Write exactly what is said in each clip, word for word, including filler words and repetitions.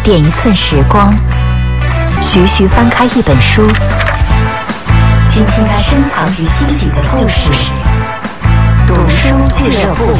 点一寸时光，徐徐翻开一本书，倾听它深藏于心底的故事。读书俱乐部。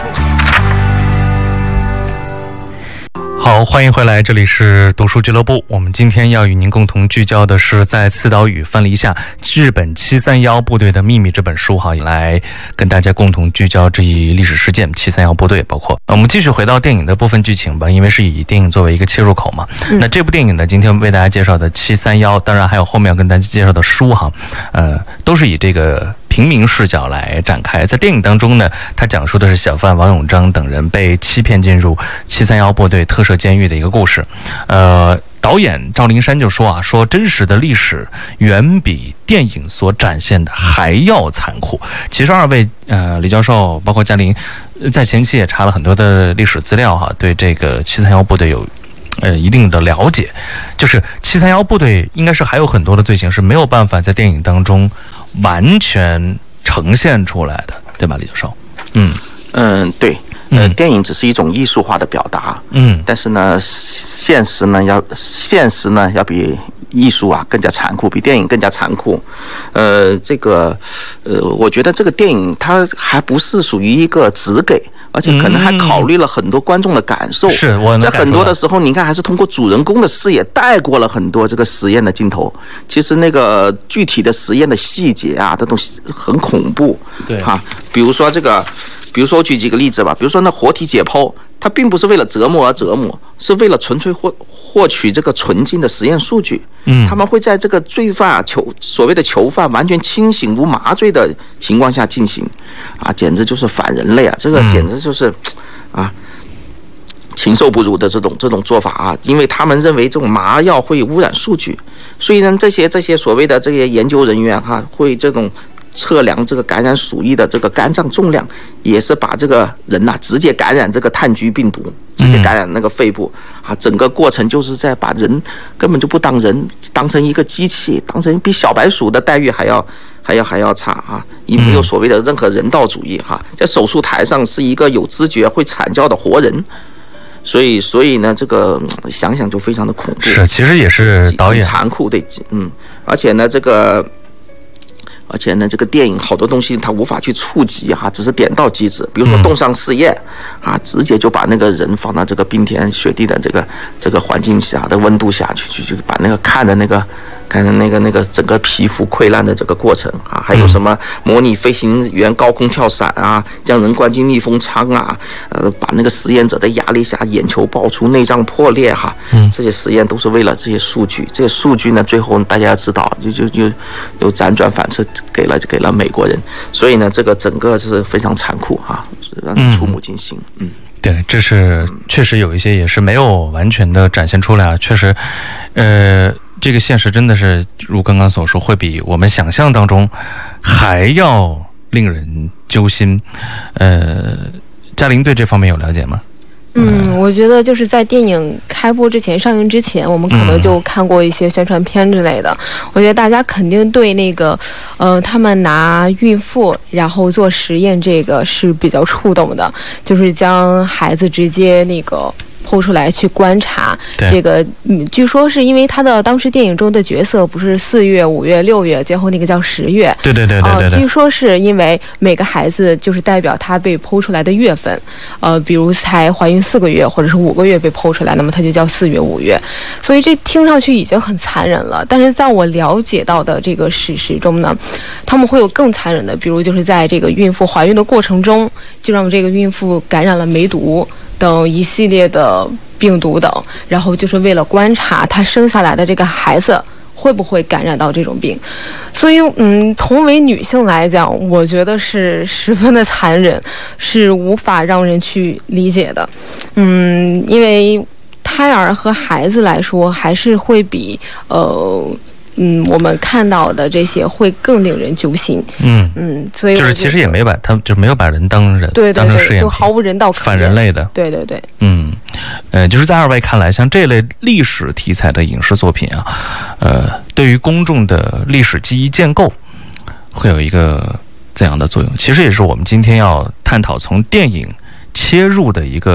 好，欢迎回来，这里是读书俱乐部。我们今天要与您共同聚焦的是在刺岛屿分离下日本七三一部队的秘密这本书哈，来跟大家共同聚焦这一历史事件七三一部队。包括我们继续回到电影的部分剧情吧，因为是以电影作为一个切入口嘛。嗯、那这部电影呢，今天为大家介绍的七三一，当然还有后面要跟大家介绍的书哈，呃，都是以这个平民视角来展开。在电影当中呢，他讲述的是小贩王永章等人被欺骗进入七三一部队特设监狱的一个故事。呃，导演赵灵山就说啊，说真实的历史远比电影所展现的还要残酷。其实二位呃李教授包括嘉玲在前期也查了很多的历史资料哈，对这个七三一部队有呃一定的了解。就是七三一部队应该是还有很多的罪行是没有办法在电影当中完全呈现出来的，对吧，李教授？嗯嗯，对。呃，电影只是一种艺术化的表达，嗯，但是呢，现实呢要现实呢要比艺术啊更加残酷，比电影更加残酷。呃，这个呃，我觉得这个电影它还不是属于一个只给，而且可能还考虑了很多观众的感受。 嗯、是，我在很多的时候，你看还是通过主人公的视野带过了很多这个实验的镜头。其实那个具体的实验的细节啊，这东西很恐怖。 对， 哈、啊，比如说这个。比如说我举几个例子吧，比如说那活体解剖，它并不是为了折磨而折磨，是为了纯粹获获取这个纯净的实验数据。嗯，他们会在这个罪犯囚所谓的囚犯完全清醒无麻醉的情况下进行，啊，简直就是反人类啊！这个简直就是，啊，禽兽不如的这种这种做法啊！因为他们认为这种麻药会污染数据，所以呢，这些这些所谓的这些研究人员哈、啊，会这种。测量这个感染鼠疫的这个肝脏重量，也是把这个人呐、啊、直接感染这个炭疽病毒，直接感染那个肺部啊，整个过程就是在把人根本就不当人，当成一个机器，当成比小白鼠的待遇还要还要还要差啊！也没有所谓的任何人道主义哈，在手术台上是一个有知觉会惨叫的活人。所以，所以呢，这个想想就非常的恐怖。 是，其实也是导演残酷，对，嗯，而且呢，这个。而且呢，这个电影好多东西它无法去触及哈，只是点到即止。比如说冻伤试验，啊，直接就把那个人放到这个冰天雪地的这个这个环境下的温度下去，去去把那个看的那个看的那个那个整个皮肤溃烂的这个过程啊，还有什么模拟飞行员高空跳伞啊，将人关进密封舱啊，呃，把那个实验者在压力下眼球爆出、内脏破裂哈，这些实验都是为了这些数据。这些数据呢，最后大家要知道，就就就有辗转反侧。给了给了美国人，所以呢，这个整个是非常残酷哈、啊，是让人触目惊心。嗯， 对，这是确实有一些也是没有完全的展现出来啊。确实，呃，这个现实真的是如刚刚所说，会比我们想象当中还要令人揪心。呃，嘉玲对这方面有了解吗？ 嗯，我觉得就是在电影开播之前、上映之前，我们可能就看过一些宣传片之类的。嗯、我觉得大家肯定对那个，呃，他们拿孕妇然后做实验这个是比较触动的，就是将孩子直接那个。剖出来去观察这个，嗯，据说是因为他的当时电影中的角色不是四月、五月、六月，最后那个叫十月， 对对对对 对, 对、呃。 据说是因为每个孩子就是代表他被剖出来的月份，呃，比如才怀孕四个月或者是五个月被剖出来，那么他就叫四月、五月。所以这听上去已经很残忍了，但是在我了解到的这个史实中呢，他们会有更残忍的，比如就是在这个孕妇怀孕的过程中，就让这个孕妇感染了梅毒。等一系列的病毒等，然后就是为了观察她生下来的这个孩子会不会感染到这种病。所以，嗯，同为女性来讲，我觉得是十分的残忍，是无法让人去理解的。嗯，因为胎儿和孩子来说，还是会比呃。嗯，我们看到的这些会更令人揪心。嗯嗯，所以就是其实也没把他就没有把人当人， 对对对， 当成试验品， 就毫无人道可言， 反人类的。 对对对， 嗯，呃，就是在二位看来，像这类历史题材的影视作品啊，呃，对于公众的历史记忆建构会有一个怎样的作用？其实也是我们今天要探讨从电影切入的一个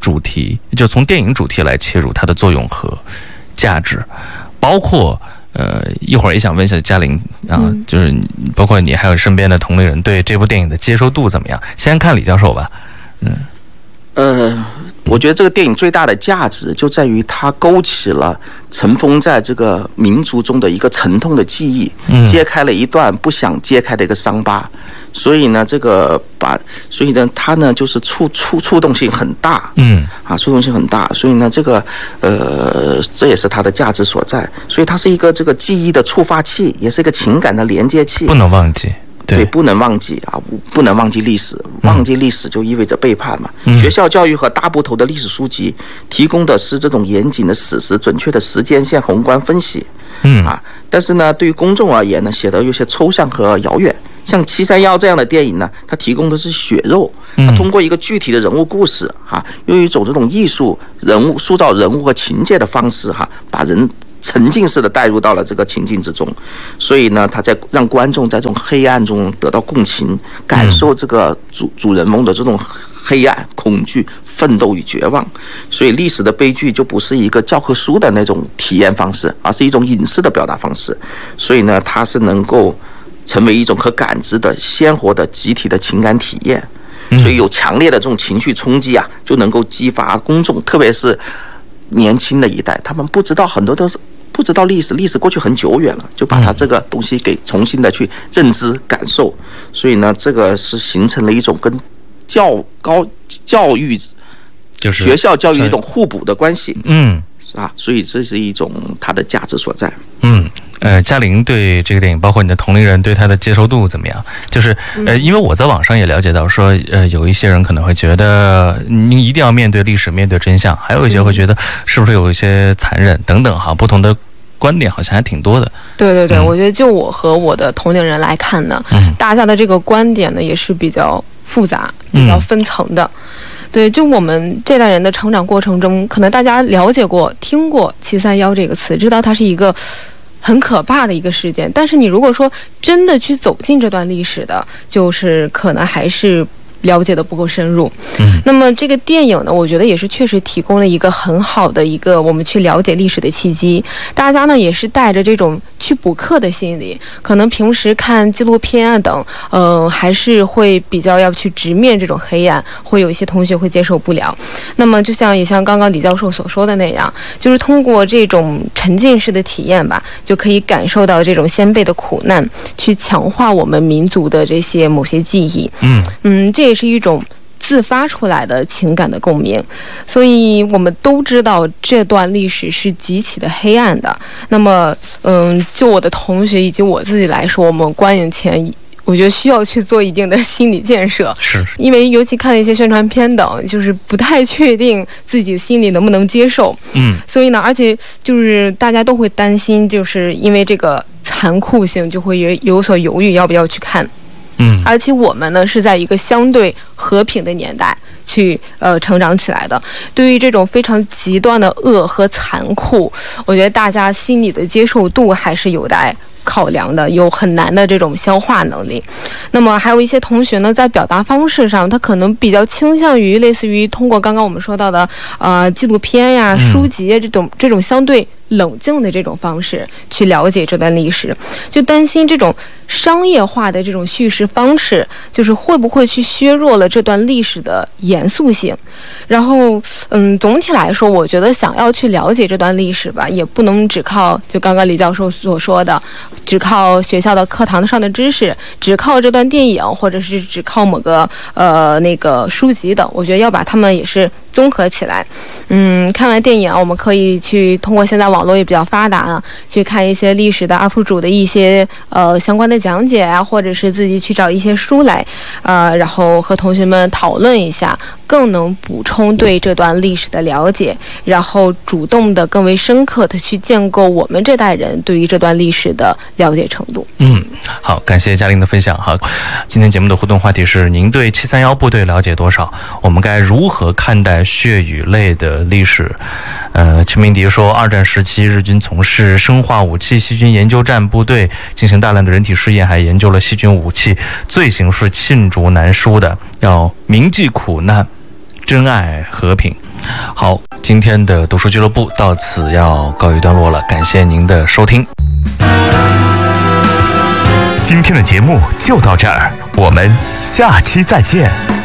主题，就从电影主题来切入它的作用和价值，包括呃一会儿也想问一下嘉玲啊，嗯、就是包括你还有身边的同龄人对这部电影的接受度怎么样？先看李教授吧。嗯， 呃，我觉得这个电影最大的价值就在于它勾起了尘封在这个民族中的一个沉痛的记忆，嗯、揭开了一段不想揭开的一个伤疤。所以呢，这个把，所以呢，它呢就是触触触动性很大，嗯，啊，触动性很大，所以呢，这个呃，这也是它的价值所在。所以它是一个这个记忆的触发器，也是一个情感的连接器， 不能忘记。对， 对，不能忘记啊，不能忘记历史，忘记历史就意味着背叛嘛。嗯、学校教育和大部头的历史书籍提供的是这种严谨的史实、准确的时间线、宏观分析，嗯啊，但是呢，对于公众而言呢，写得有些抽象和遥远。像七三幺这样的电影呢，它提供的是血肉，它通过一个具体的人物故事哈，用一种这种艺术人物塑造人物和情节的方式哈，把人沉浸式的带入到了这个情境之中，所以呢，他在让观众在这种黑暗中得到共情，感受这个主主人翁的这种黑暗、恐惧、奋斗与绝望。所以历史的悲剧就不是一个教科书的那种体验方式，而是一种影视的表达方式。所以呢，它是能够成为一种可感知的鲜活的集体的情感体验，所以有强烈的这种情绪冲击啊，就能够激发公众，特别是年轻的一代，他们不知道很多都是不知道历史，历史过去很久远了，就把它这个东西给重新的去认知感受，所以呢，这个是形成了一种跟教高教育就是学校教育一种互补的关系，嗯，是吧？所以这是一种它的价值所在， 嗯。呃，嘉玲对这个电影，包括你的同龄人对它的接受度怎么样？就是呃，因为我在网上也了解到说，呃，有一些人可能会觉得你一定要面对历史，面对真相，还有一些会觉得是不是有一些残忍等等哈，不同的观点好像还挺多的。 对对对， 嗯、 我觉得就我和我的同龄人来看呢，嗯、大家的这个观点呢也是比较复杂、比较分层的。嗯对，就我们这代人的成长过程中，可能大家了解过、听过七三幺这个词，知道它是一个很可怕的一个事件。但是你如果说真的去走进这段历史的，就是可能还是了解的不够深入。嗯，那么这个电影呢，我觉得也是确实提供了一个很好的一个我们去了解历史的契机。大家呢也是带着这种去补课的心理，可能平时看纪录片啊等，呃，还是会比较要去直面这种黑暗，会有一些同学会接受不了。那么就像也像刚刚李教授所说的那样，就是通过这种沉浸式的体验吧，就可以感受到这种先辈的苦难，去强化我们民族的这些某些记忆。嗯嗯，这也是一种自发出来的情感的共鸣，所以我们都知道这段历史是极其的黑暗的。那么，嗯，就我的同学以及我自己来说，我们观影前，我觉得需要去做一定的心理建设， 是因为尤其看了一些宣传片等，就是不太确定自己心里能不能接受。嗯，所以呢，而且就是大家都会担心，就是因为这个残酷性，就会有有所犹豫要不要去看。嗯，而且我们呢是在一个相对和平的年代去呃成长起来的，对于这种非常极端的恶和残酷，我觉得大家心理的接受度还是有待考量的，有很难的这种消化能力。那么还有一些同学呢，在表达方式上，他可能比较倾向于类似于通过刚刚我们说到的呃纪录片呀、书籍这种这种相对冷静的这种方式去了解这段历史，就担心这种商业化的这种叙事方式，就是会不会去削弱了这段历史的严肃性。然后，嗯，总体来说，我觉得想要去了解这段历史吧，也不能只靠就刚刚李教授所说的，只靠学校的课堂上的知识，只靠这段电影，或者是只靠某个呃那个书籍等。我觉得要把它们也是综合起来。嗯，看完电影啊，我们可以去通过现在网络也比较发达啊，去看一些历史的 U P 主的一些呃相关的讲解啊，或者是自己去找一些书来，呃，然后和同学们讨论一下，更能补充对这段历史的了解，然后主动的更为深刻的去建构我们这代人对于这段历史的了解程度。 嗯，好，感谢嘉玲的分享。好，今天节目的互动话题是：您对七三幺部队了解多少？我们该如何看待血与泪的历史？呃，陈明迪说，二战时期日军从事生化武器细菌研究站部队，进行大量的人体试验，还研究了细菌武器，罪行是罄竹难书的，要铭记苦难， 真爱和平。好，今天的读书俱乐部到此要告一段落了，感谢您的收听。 今天的节目就到这儿，我们下期再见。